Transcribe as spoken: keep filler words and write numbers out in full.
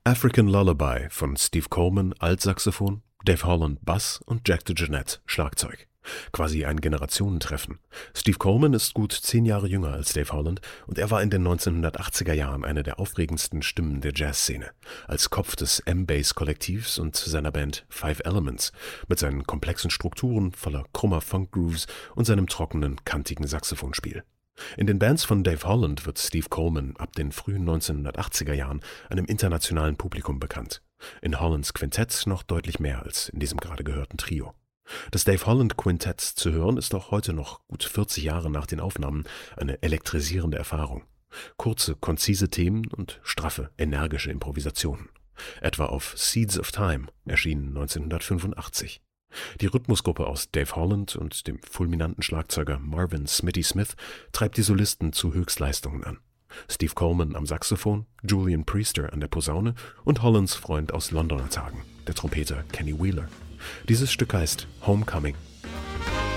African Lullaby von Steve Coleman Altsaxophon, Dave Holland Bass und Jack DeJohnette Schlagzeug. Quasi ein Generationentreffen. Steve Coleman ist gut zehn Jahre jünger als Dave Holland und er war in den neunzehnhundertachtziger Jahren eine der aufregendsten Stimmen der Jazzszene. Als Kopf des M-Bass-Kollektivs und seiner Band Five Elements mit seinen komplexen Strukturen voller krummer Funk-Grooves und seinem trockenen, kantigen Saxophonspiel. In den Bands von Dave Holland wird Steve Coleman ab den frühen neunzehnhundertachtziger Jahren einem internationalen Publikum bekannt. In Hollands Quintett noch deutlich mehr als in diesem gerade gehörten Trio. Das Dave Holland Quintett zu hören ist auch heute noch, gut vierzig Jahre nach den Aufnahmen, eine elektrisierende Erfahrung. Kurze, konzise Themen und straffe, energische Improvisationen. Etwa auf Seeds of Time, erschienen neunzehnhundertfünfundachtzig. Die Rhythmusgruppe aus Dave Holland und dem fulminanten Schlagzeuger Marvin Smitty Smith treibt die Solisten zu Höchstleistungen an. Steve Coleman am Saxophon, Julian Priester an der Posaune und Hollands Freund aus Londoner Tagen, der Trompeter Kenny Wheeler. Dieses Stück heißt Homecoming.